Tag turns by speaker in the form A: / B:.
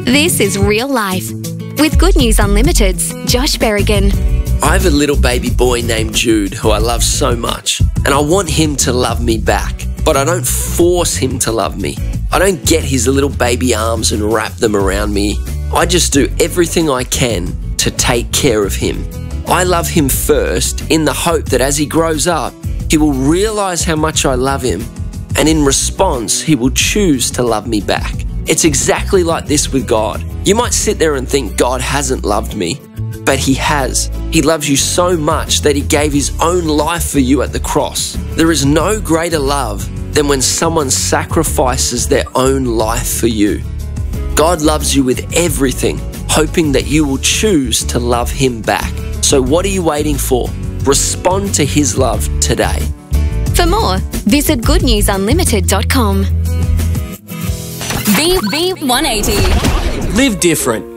A: This is Real Life with Good News Unlimited's Josh Berrigan.
B: I have a little baby boy named Jude who I love so much, and I want him to love me back, but I don't force him to love me. I don't get his little baby arms and wrap them around me. I just do everything I can to take care of him. I love him first in the hope that as he grows up, he will realize how much I love him, and in response, he will choose to love me back. It's exactly like this with God. You might sit there and think God hasn't loved me, but He has. He loves you so much that He gave His own life for you at the cross. There is no greater love than when someone sacrifices their own life for you. God loves you with everything, hoping that you will choose to love Him back. So what are you waiting for? Respond to His love today.
A: For more, visit goodnewsunlimited.com.
C: V180.
D: Live different.